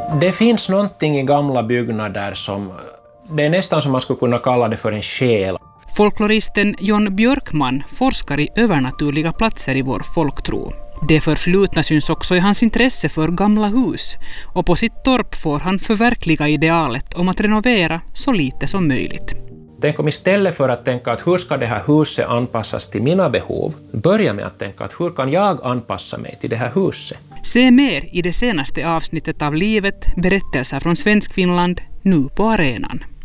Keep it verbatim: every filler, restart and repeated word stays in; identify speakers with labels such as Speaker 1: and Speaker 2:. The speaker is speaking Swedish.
Speaker 1: Det finns någonting i gamla byggnader som, det är nästan som man skulle kunna kalla det för en själ.
Speaker 2: Folkloristen John Björkman forskar i övernaturliga platser i vår folktro. Det förflutna syns också i hans intresse för gamla hus, och på sitt torp får han förverkliga idealet om att renovera så lite som möjligt.
Speaker 1: Tänk om istället för att tänka att hur ska det här huset anpassas till mina behov, börja med att tänka att hur kan jag anpassa mig till det här huset.
Speaker 2: Se mer i det senaste avsnittet av Livet, berättelser från Svenskfinland, nu på arenan.